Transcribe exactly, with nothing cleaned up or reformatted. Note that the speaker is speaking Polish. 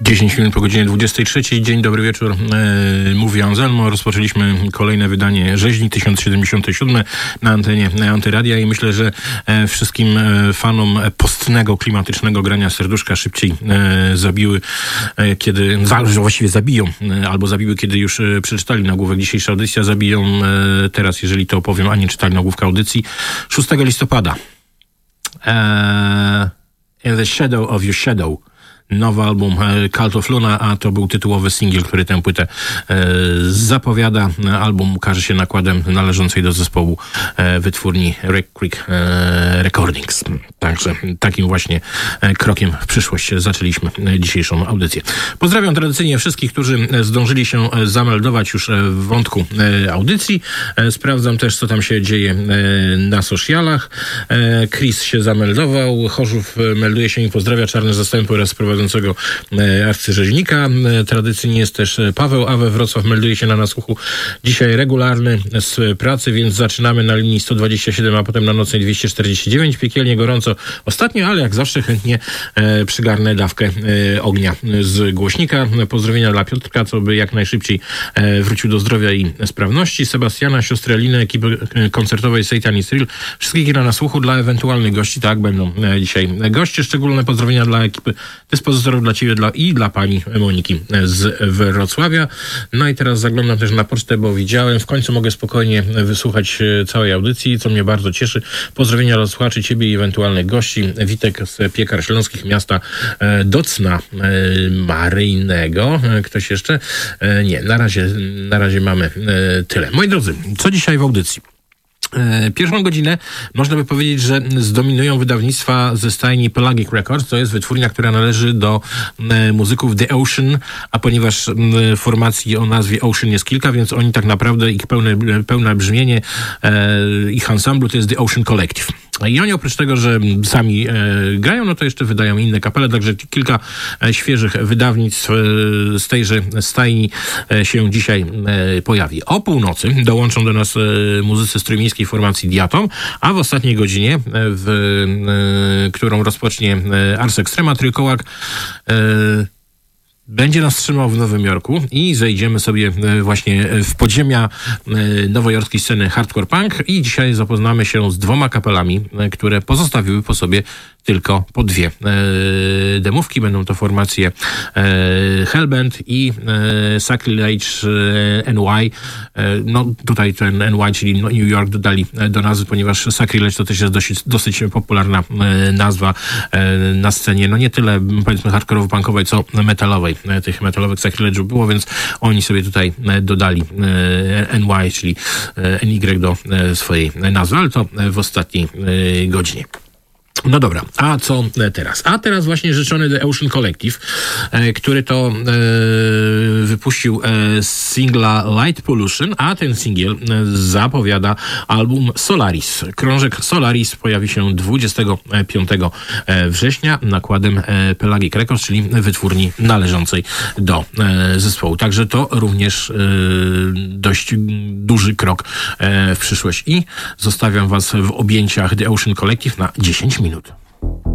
dziesięć minut po godzinie dwudziestej trzeciej. Dzień dobry wieczór. E, mówi Anselmo. Rozpoczęliśmy kolejne wydanie Rzeźni tysiąc siedemdziesiąt siedem na antenie Antyradia i myślę, że e, wszystkim e, fanom postnego, klimatycznego grania serduszka szybciej e, zabiły, e, kiedy, właściwie zabiją, e, albo zabiły, kiedy już e, przeczytali nagłówek. Dzisiejsza audycja zabiją e, teraz, jeżeli to opowiem, a nie czytali nagłówka audycji, szóstego listopada. E, In the Shadow of Your Shadow. Nowy album Cult of Luna, a to był tytułowy singiel, który tę płytę e, zapowiada. Album ukaże się nakładem należącej do zespołu e, wytwórni Rec Creek e, Recordings. Także takim właśnie e, krokiem w przyszłość zaczęliśmy e, dzisiejszą audycję. Pozdrawiam tradycyjnie wszystkich, którzy zdążyli się zameldować już w wątku e, audycji. E, sprawdzam też, co tam się dzieje e, na socialach. E, Chris się zameldował. Chorzów melduje się i pozdrawia czarne zastępy oraz prowadzącego arcyrzeźnika. Tradycyjnie jest też Paweł, a we Wrocław melduje się na nasłuchu dzisiaj regularny z pracy, więc zaczynamy na linii sto dwadzieścia siedem, a potem na nocnej dwieście czterdzieści dziewięć. Piekielnie gorąco ostatnio, ale jak zawsze chętnie e, przygarnę dawkę e, ognia z głośnika. Pozdrowienia dla Piotrka, co by jak najszybciej e, wrócił do zdrowia i sprawności. Sebastiana, siostry Aliny, ekipy koncertowej Satan is Real. Wszystkich na nasłuchu dla ewentualnych gości. Tak, będą e, dzisiaj goście. Szczególne pozdrowienia dla ekipy dyspozytorów, dla ciebie dla, i dla pani Moniki z Wrocławia. No i teraz zaglądam też na pocztę, bo widziałem, w końcu mogę spokojnie wysłuchać całej audycji, co mnie bardzo cieszy. Pozdrowienia dla słuchaczy, ciebie i ewentualnych gości. Witek z Piekar Śląskich, miasta Docna Maryjnego. Ktoś jeszcze? Nie, na razie, na razie mamy tyle. Moi drodzy, co dzisiaj w audycji? Pierwszą godzinę można by powiedzieć, że zdominują wydawnictwa ze stajni Pelagic Records. To jest wytwórnia, która należy do e, muzyków The Ocean, a ponieważ e, formacji o nazwie Ocean jest kilka, więc oni tak naprawdę, ich pełne, pełne brzmienie e, ich ensemblu to jest The Ocean Collective. I oni oprócz tego, że sami e, grają, no to jeszcze wydają inne kapele, także kilka e, świeżych wydawnictw e, z tejże stajni e, się dzisiaj e, pojawi. O północy dołączą do nas e, muzycy z trójmiejskiej formacji Diatom, a w ostatniej godzinie, e, w, e, którą rozpocznie e, Ars Extrema, Trójkołak e, będzie nas trzymał w Nowym Jorku i zejdziemy sobie właśnie w podziemia nowojorskiej sceny hardcore punk i dzisiaj zapoznamy się z dwoma kapelami, które pozostawiły po sobie tylko po dwie e, demówki. Będą to formacje e, Hellbent i e, Sacrilege e, N Y. E, no tutaj ten N Y, czyli New York, dodali do nazwy, ponieważ Sacrilege to też jest dosyć, dosyć popularna e, nazwa e, na scenie, no nie tyle powiedzmy hardkorowo-punkowej, co metalowej. E, tych metalowych Sacrilege'ów było, więc oni sobie tutaj e, dodali e, N Y, czyli e, N Y do e, swojej nazwy, ale to w ostatniej e, godzinie. No dobra, a co teraz? A teraz właśnie rzeczony The Ocean Collective, e, który to e, wypuścił e, singla Light Pollution, a ten singiel e, zapowiada album Solaris. Krążek Solaris pojawi się dwudziestego piątego września nakładem e, Pelagic Records, czyli wytwórni należącej do e, zespołu. Także to również e, dość duży krok e, w przyszłość i zostawiam was w objęciach The Ocean Collective na dziesięć minut.